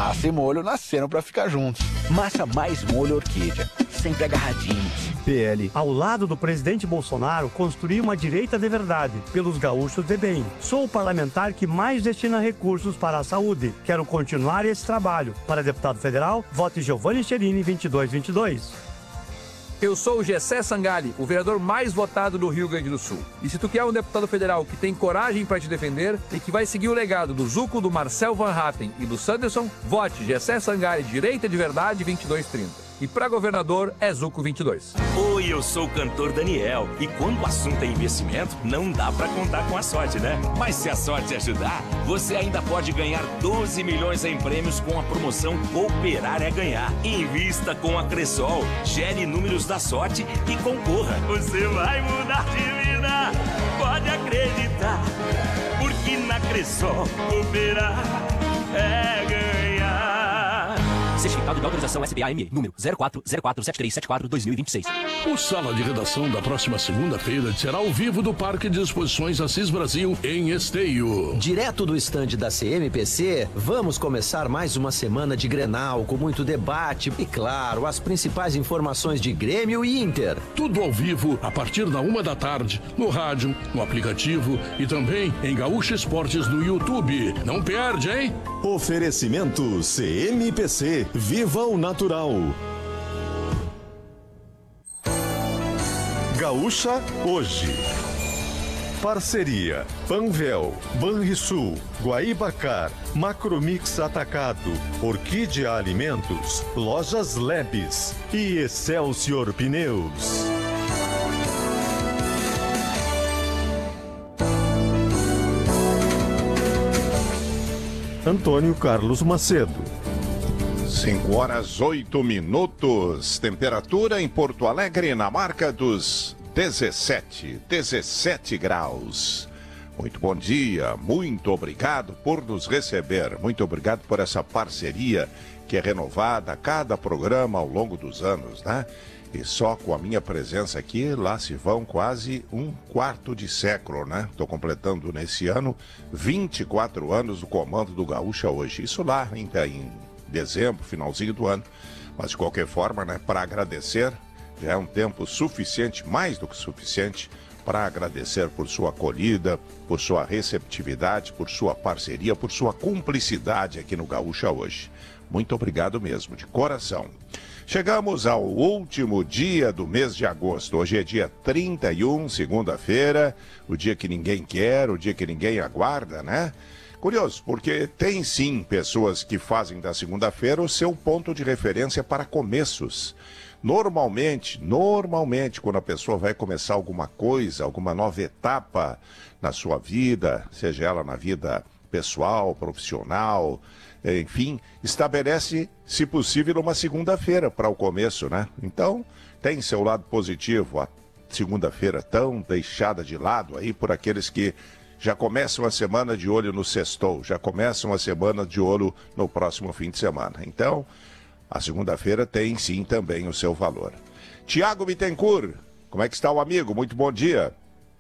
Massa e molho nasceram pra ficar juntos. Massa mais molho Orquídea, sempre agarradinhos. PL, ao lado do presidente Bolsonaro, construir uma direita de verdade, pelos gaúchos de bem. Sou o parlamentar que mais destina recursos para a saúde. Quero continuar esse trabalho. Para deputado federal, vote Giovanni Cherini 2222. Eu sou o Gessé Sangali, o vereador mais votado do Rio Grande do Sul. E se tu quer um deputado federal que tem coragem para te defender e que vai seguir o legado do Zuco, do Marcel Van Hatten e do Sanderson, vote Gessé Sangali, direita de verdade 2230. E para governador é Zuco 22. Oi, eu sou o cantor Daniel. E quando o assunto é investimento, não dá pra contar com a sorte, né? Mas se a sorte ajudar, você ainda pode ganhar 12 milhões em prêmios com a promoção Cooperar é Ganhar. Invista com a Cressol, gere números da sorte e concorra. Você vai mudar de vida, pode acreditar. Porque na Cressol, cooperar é ganhar. Certificado de autorização SBAME, número 04047374-2026. O Sala de Redação da próxima segunda-feira será ao vivo do Parque de Exposições Assis Brasil, em Esteio. Direto do estande da CMPC, vamos começar mais uma semana de Grenal, com muito debate e, claro, as principais informações de Grêmio e Inter. Tudo ao vivo, a partir da 1h, no rádio, no aplicativo e também em Gaúcha Esportes no YouTube. Não perde, hein? Oferecimento CMPC. Viva o natural. Gaúcha hoje. Parceria Panvel, Banrisul, Guaibacar, Macromix Atacado, Orquídea Alimentos, Lojas Lebes e Excelsior Pneus. Antônio Carlos Macedo. 5h08. Temperatura em Porto Alegre na marca dos 17 graus. Muito bom dia, muito obrigado por nos receber, muito obrigado por essa parceria que é renovada a cada programa ao longo dos anos, né? E só com a minha presença aqui, lá se vão quase um quarto de século, né? Estou completando nesse ano 24 anos do comando do Gaúcha hoje. Isso lá ainda em dezembro, finalzinho do ano. Mas de qualquer forma, né? Para agradecer, já é um tempo suficiente, mais do que suficiente, para agradecer por sua acolhida, por sua receptividade, por sua parceria, por sua cumplicidade aqui no Gaúcha hoje. Muito obrigado mesmo, de coração. Chegamos ao último dia do mês de agosto. Hoje é dia 31, segunda-feira, o dia que ninguém quer, o dia que ninguém aguarda, né? Curioso, porque tem sim pessoas que fazem da segunda-feira o seu ponto de referência para começos. Normalmente, quando a pessoa vai começar alguma coisa, alguma nova etapa na sua vida, seja ela na vida pessoal, profissional, enfim, estabelece, se possível, uma segunda-feira para o começo, né? Então, tem seu lado positivo, a segunda-feira tão deixada de lado aí por aqueles que já começam a semana de olho no sextou, já começam a semana de olho no próximo fim de semana. Então, a segunda-feira tem sim também o seu valor. Tiago Bittencourt, como é que está o amigo? Muito bom dia.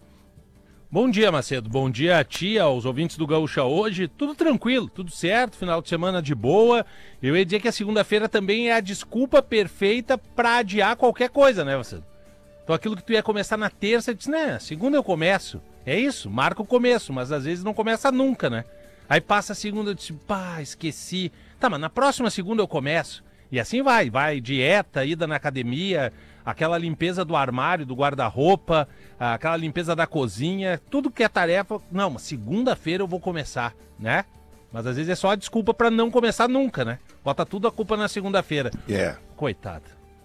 Bom dia, Macedo. Bom dia a ti, aos ouvintes do Gaúcha hoje. Tudo tranquilo, tudo certo, final de semana de boa. Eu ia dizer que a segunda-feira também é a desculpa perfeita para adiar qualquer coisa, né, Macedo? Então aquilo que tu ia começar na terça, eu disse, né, segunda eu começo. É isso, marca o começo, mas às vezes não começa nunca, né? Aí passa a segunda, eu disse, pá, esqueci. Tá, mas na próxima segunda eu começo. E assim vai dieta, ida na academia, aquela limpeza do armário, do guarda-roupa, aquela limpeza da cozinha, tudo que é tarefa. Não, mas segunda-feira eu vou começar, né? Mas às vezes é só a desculpa pra não começar nunca, né? Bota tudo a culpa na segunda-feira. Coitado.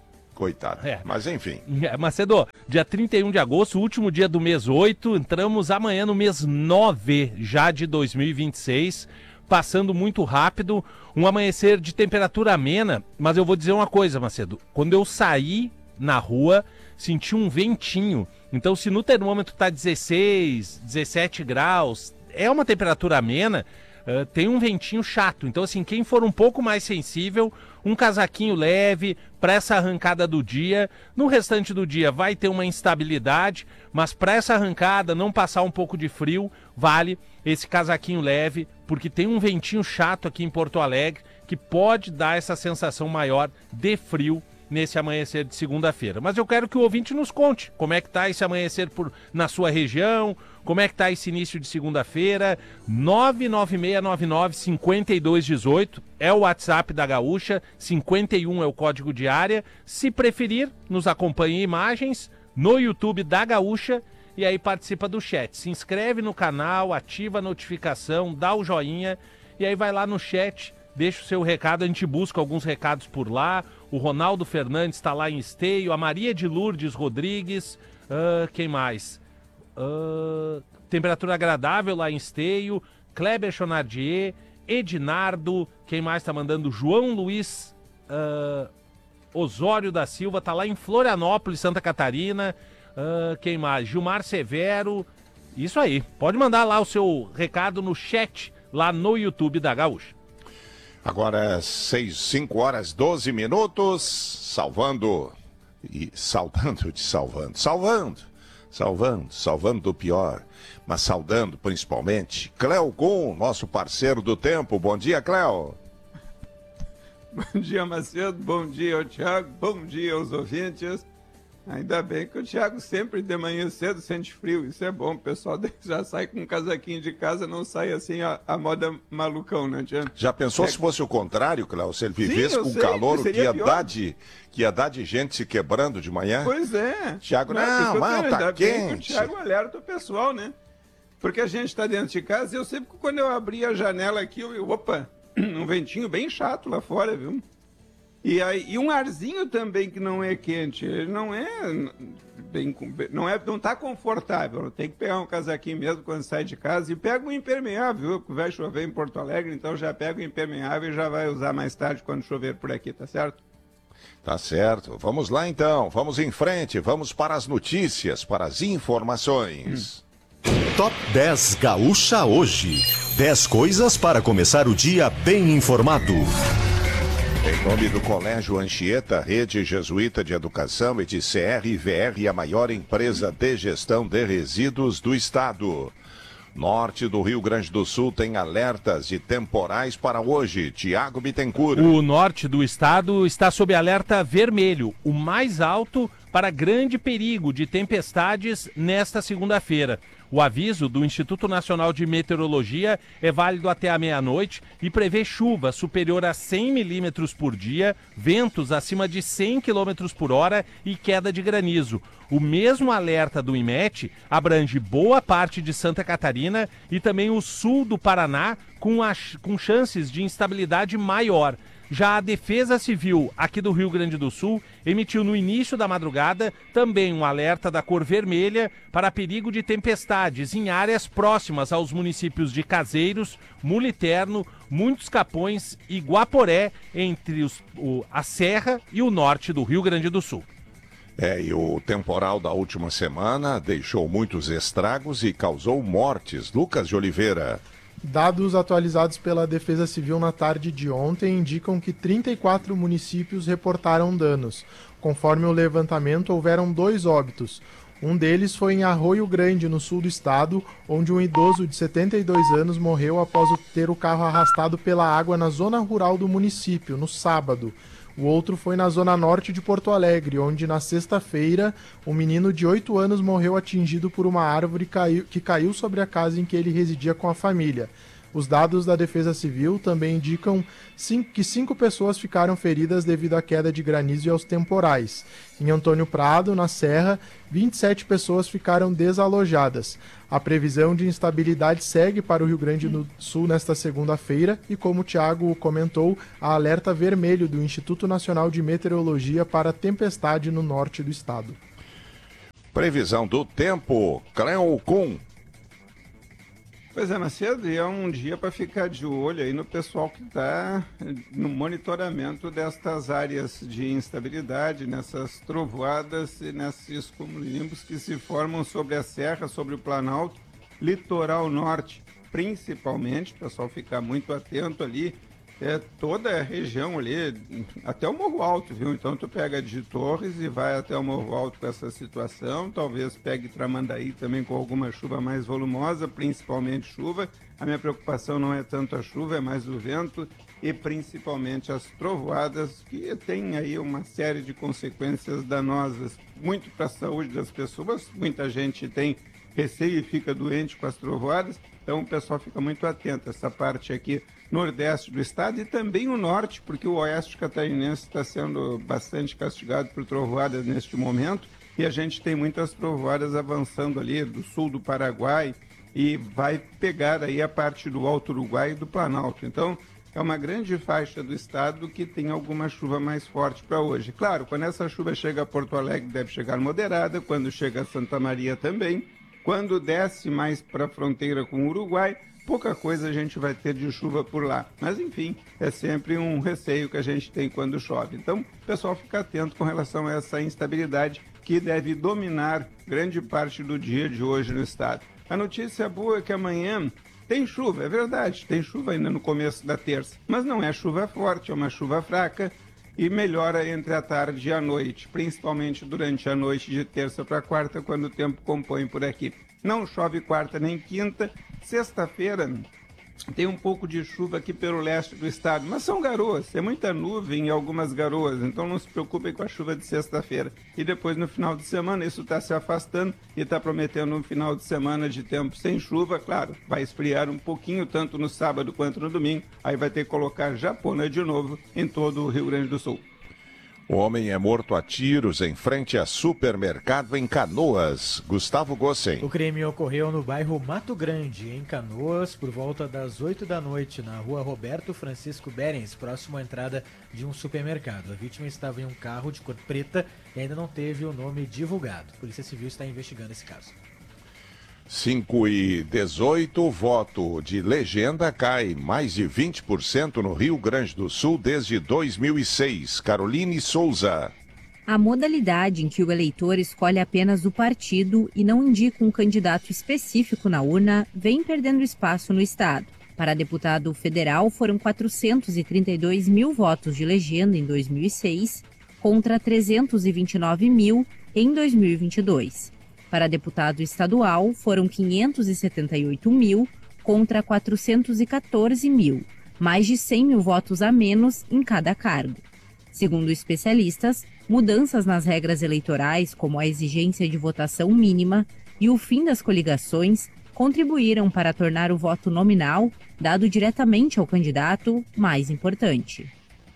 Mas enfim. Macedo, dia 31 de agosto, último dia do mês 8, entramos amanhã no mês 9 já de 2026, passando muito rápido, um amanhecer de temperatura amena, mas eu vou dizer uma coisa, Macedo, quando eu saí na rua, senti um ventinho, então se no termômetro tá 16, 17 graus, é uma temperatura amena, tem um ventinho chato, então assim, quem for um pouco mais sensível, um casaquinho leve para essa arrancada do dia, no restante do dia vai ter uma instabilidade, mas para essa arrancada não passar um pouco de frio, vale esse casaquinho leve porque tem um ventinho chato aqui em Porto Alegre que pode dar essa sensação maior de frio nesse amanhecer de segunda-feira. Mas eu quero que o ouvinte nos conte como é que tá esse amanhecer na sua região, como é que tá esse início de segunda-feira. 996995218 é o WhatsApp da Gaúcha, 51 é o código de área. Se preferir, nos acompanhe em imagens no YouTube da Gaúcha e aí participa do chat. Se inscreve no canal, ativa a notificação, dá o joinha e aí vai lá no chat, deixa o seu recado, a gente busca alguns recados por lá. O Ronaldo Fernandes está lá em Esteio, a Maria de Lourdes Rodrigues, quem mais? Temperatura agradável lá em Esteio, Kleber Chonardier, Edinardo, quem mais está mandando? João Luiz Osório da Silva, está lá em Florianópolis, Santa Catarina, quem mais? Gilmar Severo, isso aí, pode mandar lá o seu recado no chat, lá no YouTube da Gaúcha. Agora 5 horas 12 minutos, salvando do pior, mas saudando principalmente Cléo Kuhn, nosso parceiro do tempo. Bom dia, Cléo. Bom dia, Macedo, bom dia ao Thiago, bom dia aos ouvintes. Ainda bem que o Thiago sempre de manhã cedo sente frio, isso é bom, o pessoal já sai com um casaquinho de casa, não sai assim a moda malucão, né, Thiago? Já pensou se fosse o contrário, Cléo? Se ele vivesse com calor, o que ia dar de gente se quebrando de manhã? Pois é. Thiago, tá quente. O Thiago alerta o pessoal, né? Porque a gente tá dentro de casa e eu sempre que quando eu abri a janela aqui, opa, um ventinho bem chato lá fora, viu? E um arzinho também que não é quente, ele não tá confortável, tem que pegar um casaquinho mesmo quando sai de casa e pega um impermeável, que vai chover em Porto Alegre, então já pega o impermeável e já vai usar mais tarde quando chover por aqui, tá certo? Tá certo, vamos lá então, vamos em frente, vamos para as notícias, para as informações. Top 10 Gaúcha hoje. 10 coisas para começar o dia bem informado. Em nome do Colégio Anchieta, Rede Jesuíta de Educação e de CRVR, a maior empresa de gestão de resíduos do estado. Norte do Rio Grande do Sul tem alertas de temporais para hoje. Tiago Bittencourt. O norte do estado está sob alerta vermelho, o mais alto para grande perigo de tempestades nesta segunda-feira. O aviso do Instituto Nacional de Meteorologia é válido até a meia-noite e prevê chuva superior a 100 milímetros por dia, ventos acima de 100 quilômetros por hora e queda de granizo. O mesmo alerta do IMET abrange boa parte de Santa Catarina e também o sul do Paraná, com chances de instabilidade maior. Já a Defesa Civil aqui do Rio Grande do Sul emitiu no início da madrugada também um alerta da cor vermelha para perigo de tempestades em áreas próximas aos municípios de Caseiros, Muliterno, Muitos Capões e Guaporé, entre a Serra e o norte do Rio Grande do Sul. E o temporal da última semana deixou muitos estragos e causou mortes. Lucas de Oliveira. Dados atualizados pela Defesa Civil na tarde de ontem indicam que 34 municípios reportaram danos. Conforme o levantamento, houveram 2 óbitos. Um deles foi em Arroio Grande, no sul do estado, onde um idoso de 72 anos morreu após ter o carro arrastado pela água na zona rural do município, no sábado. O outro foi na zona norte de Porto Alegre, onde na sexta-feira um menino de 8 anos morreu atingido por uma árvore que caiu sobre a casa em que ele residia com a família. Os dados da Defesa Civil também indicam que 5 pessoas ficaram feridas devido à queda de granizo e aos temporais. Em Antônio Prado, na Serra, 27 pessoas ficaram desalojadas. A previsão de instabilidade segue para o Rio Grande do Sul nesta segunda-feira e, como o Thiago comentou, há alerta vermelho do Instituto Nacional de Meteorologia para tempestade no norte do estado. Previsão do tempo, Cléo Kuhn. Pois é, Macedo, e é um dia para ficar de olho aí no pessoal que está no monitoramento destas áreas de instabilidade, nessas trovoadas e nesses cumulonimbus que se formam sobre a serra, sobre o Planalto, litoral norte, principalmente, o pessoal ficar muito atento ali, toda a região ali, até o Morro Alto, viu? Então tu pega de Torres e vai até o Morro Alto com essa situação, talvez pegue Tramandaí também com alguma chuva mais volumosa, principalmente chuva. A minha preocupação não é tanto a chuva, é mais o vento e principalmente as trovoadas, que tem aí uma série de consequências danosas, muito para a saúde das pessoas. Muita gente tem receio e fica doente com as trovoadas, então o pessoal fica muito atento. Essa parte aqui nordeste do estado e também o norte, porque o oeste catarinense está sendo bastante castigado por trovoadas neste momento, e a gente tem muitas trovoadas avançando ali do sul do Paraguai e vai pegar aí a parte do Alto Uruguai e do Planalto. Então, é uma grande faixa do estado que tem alguma chuva mais forte para hoje. Claro, quando essa chuva chega a Porto Alegre, deve chegar moderada, quando chega a Santa Maria também. Quando desce mais para a fronteira com o Uruguai, pouca coisa a gente vai ter de chuva por lá. Mas, enfim, é sempre um receio que a gente tem quando chove. Então, o pessoal fica atento com relação a essa instabilidade que deve dominar grande parte do dia de hoje no estado. A notícia boa é que amanhã tem chuva, é verdade, tem chuva ainda no começo da terça, mas não é chuva forte, é uma chuva fraca e melhora entre a tarde e a noite, principalmente durante a noite de terça para quarta, quando o tempo compõe por aqui. Não chove quarta nem quinta, sexta-feira tem um pouco de chuva aqui pelo leste do estado, mas são garoas, é muita nuvem e algumas garoas, então não se preocupem com a chuva de sexta-feira. E depois no final de semana isso está se afastando e está prometendo um final de semana de tempo sem chuva, claro, vai esfriar um pouquinho tanto no sábado quanto no domingo, aí vai ter que colocar japona de novo em todo o Rio Grande do Sul. O homem é morto a tiros em frente a supermercado em Canoas. Gustavo Gossen. O crime ocorreu no bairro Mato Grande, em Canoas, por volta das 8 da noite, na rua Roberto Francisco Berens, próximo à entrada de um supermercado. A vítima estava em um carro de cor preta e ainda não teve o nome divulgado. A Polícia Civil está investigando esse caso. 5h18, voto de legenda cai mais de 20% no Rio Grande do Sul desde 2006. Caroline Souza. A modalidade em que o eleitor escolhe apenas o partido e não indica um candidato específico na urna vem perdendo espaço no estado. Para deputado federal, foram 432 mil votos de legenda em 2006, contra 329 mil em 2022. Para deputado estadual, foram 578 mil contra 414 mil, mais de 100 mil votos a menos em cada cargo. Segundo especialistas, mudanças nas regras eleitorais, como a exigência de votação mínima e o fim das coligações, contribuíram para tornar o voto nominal, dado diretamente ao candidato, mais importante.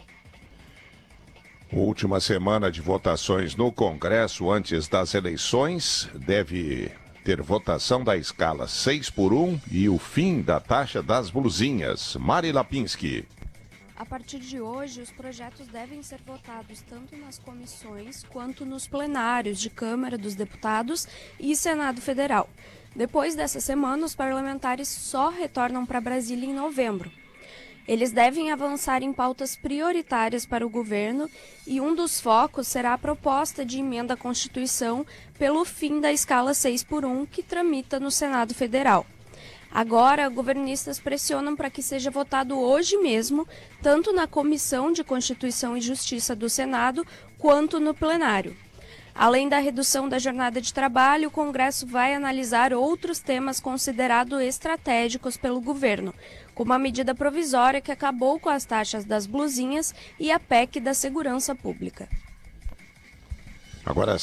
Última semana de votações no Congresso antes das eleições, deve ter votação da escala 6x1 e o fim da taxa das blusinhas. Mari Lapinski. A partir de hoje, os projetos devem ser votados tanto nas comissões quanto nos plenários de Câmara dos Deputados e Senado Federal. Depois dessa semana, os parlamentares só retornam para Brasília em novembro. Eles devem avançar em pautas prioritárias para o governo e um dos focos será a proposta de emenda à Constituição pelo fim da escala 6x1 que tramita no Senado Federal. Agora, governistas pressionam para que seja votado hoje mesmo, tanto na Comissão de Constituição e Justiça do Senado, quanto no plenário. Além da redução da jornada de trabalho, o Congresso vai analisar outros temas considerados estratégicos pelo governo, como a medida provisória que acabou com as taxas das blusinhas e a PEC da segurança pública. Agora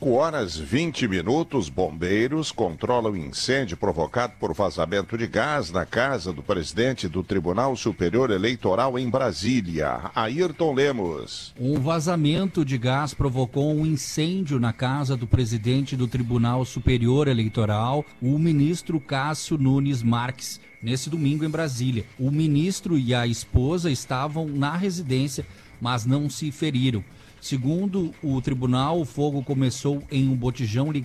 5h20, bombeiros controlam incêndio provocado por vazamento de gás na casa do presidente do Tribunal Superior Eleitoral em Brasília, Ayrton Lemos. Um vazamento de gás provocou um incêndio na casa do presidente do Tribunal Superior Eleitoral, o ministro Cássio Nunes Marques, nesse domingo em Brasília. O ministro e a esposa estavam na residência, mas não se feriram. Segundo o tribunal, o fogo começou em um botijão ligado